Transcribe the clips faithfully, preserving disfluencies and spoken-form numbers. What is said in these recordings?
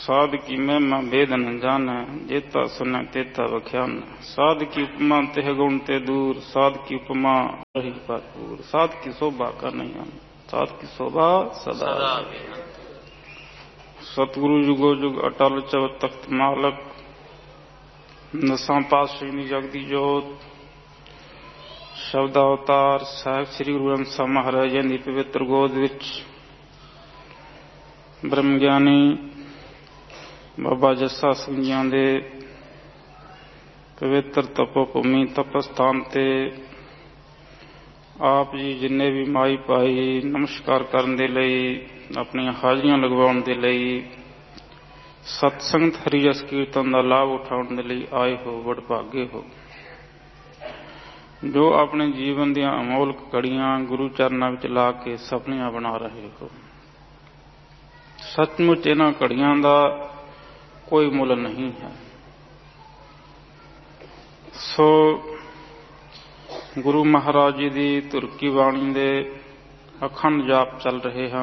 साध की महिमा भेद न जाने, जेता सुने तेता व्याख्यान। साध की उपमा तेह गुण ते दूर, साध की उपमा रही भरपूर। साध की शोभा का नहीं हम, साध की शोभा सदा। सतगुरु जुगो जुग अटल चव तख्त मालक, नसा पातशाही जगदी जोत। शब्द अवतार साहिब श्री गुरु ग्रंथ ਸਾਹਿਬ महाराज जी की पवित्र गोद विच ब्रह्म ज्ञानी बाबा जस्सा सिंह जी दे पवित्र तपो भूमि तपस्थान ते आप जी जिन्ने भी माई भाई नमस्कार करने दे लई, अपनी हाजरियां लगवाउण दे लई, सत्संगत हरि जस कीर्तन का लाभ उठाउण दे लई आए हो, बड़ भागे हो। जो अपने जीवन दियां अमोलक घड़ियां गुरु चरनां विच ला के सपनियां बना रहे हो। सचमुच इन्हां घड़ियां दा कोई मुल नहीं है। सो गुरु महाराज जी की तुरकी बाणी दे अखंड जाप चल रहे हैं।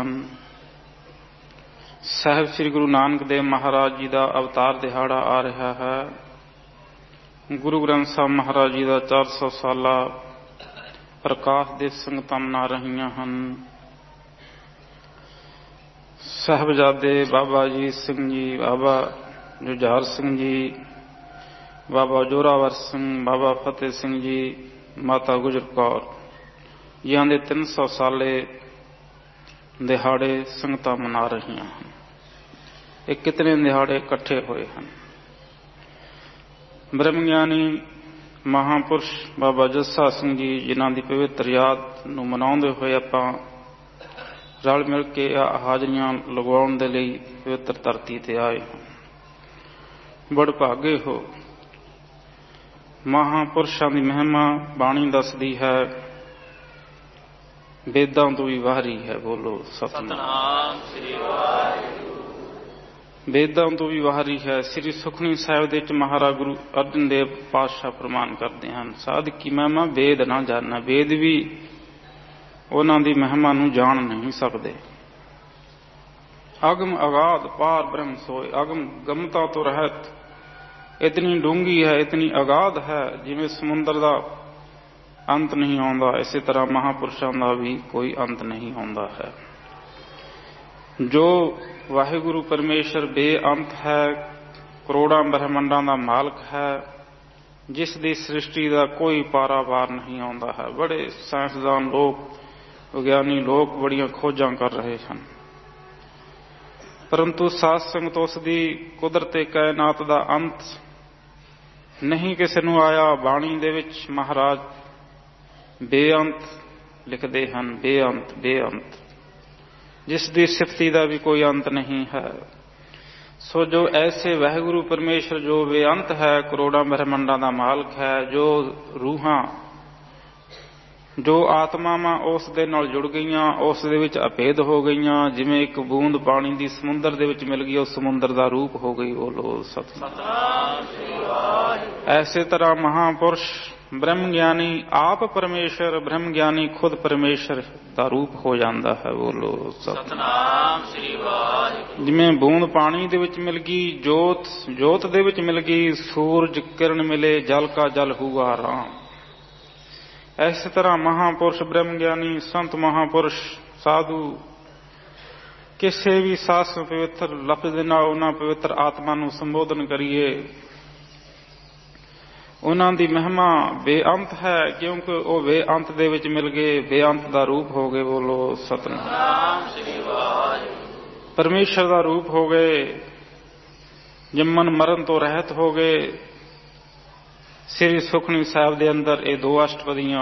साहिब श्री गुरु नानक देव महाराज जी का अवतार दिहाड़ा आ रहा है। गुरु ग्रंथ साहब महाराज जी का चार सौ साला प्रकाश दिवस संगतां मना रही हैं। साहबजादे बाबा जी सिंह जी, बाबा जुझार सिंह जी, बाबा जोरावर सिंह, बाबा फतेह सिंह जी, माता गुजर कौर जिन्हां दे तीन सौ साले दिहाड़े संगतां मना रही हैं। ये कितने दिहाड़े इकट्ठे हुए हैं। ब्रह्मज्ञानी महापुरुष बाबा जस्सा सिंह जी जिन्हां दी पवित्र याद नूं मनाउंदे होए आपां रल मिल के हाजरियां लगवाउण दे लई पवित्र धरती ते आए हैं। बड़ भागे हो। महापुरुषां दी महिमा बाणी दसदी है, वेदां तो भी वाहरी है। बोलो सतनाम श्री वाहिगुरू। वेदां तो भी वाहरी है। श्री सुखमनी साहिब दे विच महाराज गुरु अर्जन देव पातशाह प्रमाण करते हैं, साध की महिमा वेद ना जाना। वेद भी उन्हां दी महिमा नूं जान नहीं सकते। अगम अगाध पार ब्रह्म सोय, अगम गमता तो रहत इतनी डूंगी है, इतनी अगाध है, जिवें समुंदर का अंत नहीं आउंदा, इसी तरह महापुरुषों का भी कोई अंत नहीं आउंदा है। जो वाहिगुरु परमेश्वर बेअंत है, करोड़ां ब्रह्मंडां दा मालक है, जिस दी सृष्टि का कोई पारावार नहीं आउंदा है। बड़े साइंसदान लोग, विज्ञानी लोग बड़ियां खोजां कर रहे हैं, परंतु साध संगत उस दी कुदरते कायनात का अंत नहीं किसी नूं आया। बाणी दे विच महाराज बेअंत लिखते हैं, बेअंत बेअंत, जिस दी सिफती का भी कोई अंत नहीं है। सो जो ऐसे वाहिगुरु परमेश्वर जो बेअंत है, करोड़ां ब्रह्मंडां दा मालक है, जो रूहां जो आत्मावां उस दे नाल जुड़ गईयां, उस दे विच अभेद हो गईयां, जिवें एक बूंद पानी दी समुंदर दे विच मिल गई, उस समुंदर दा रूप हो गई। बोलो सतनाम श्री वाहिगुरू। ऐसे तरह महापुरुष ब्रह्म ज्ञानी आप परमेश्वर, ब्रह्म ज्ञानी खुद परमेश्वर का रूप हो जाता है। बोलो सतनाम श्री वाहिगुरू। जिवें बूंद पानी दे विच मिल गई, जोत जोत दे विच मिल गई, सूरज किरण मिले, जल का जल हुआ राम। इस तरह महापुरुष ब्रह्म ज्ञानी संत महापुरुष साधु किसी भी शास्त्र पवित्र लफ्ज दे नाल उन्हां पवित्र आत्मा नूं संबोधन करिए, उन्हां दी महिमा बेअंत है, क्योंकि वो बेअंत दे विच मिल गए, बेअंत दा रूप हो गए। बोलो सतनाम श्री वाहिगुरू। परमेश्वर दा रूप हो गए, जम्मन मरण तो रहत हो गए। श्री सुखमनी साहिब दे अंदर ये दो अष्टपदियां,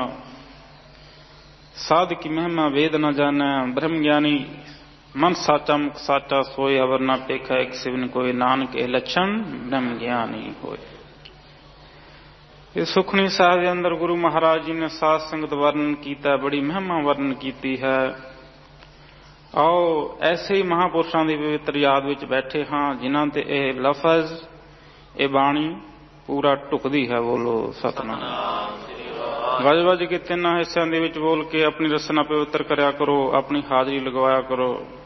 साध की महिमा वेद न जाने, ब्रह्म ज्ञानी मन साचा मुख साचा, सोए अवर ना पेखा एक सिवन कोई, नानक ए लक्षण ब्रह्म ज्ञानी होए। इस सुखमनी साहिब के अंदर गुरु महाराज जी ने साध संगत वर्णन किया, बड़ी महिमा वर्णन की है। आओ ऐसे ही महापुरुषों की पवित्र याद विच बैठे हाँ, जिन्हां ते यह लफज ये बाणी पूरा टुकदी है। बोलो सतनाम। गज गज के तिना हिस्सों के बोल के अपनी रसना पवित्र करया करो, अपनी हाजरी लगवाया करो।